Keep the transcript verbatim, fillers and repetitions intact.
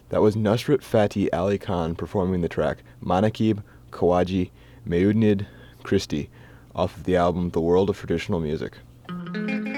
That was Nusrat Fateh Ali Khan performing the track Manakib Khawaji Meudnid Christi off of the album The World of Traditional Music.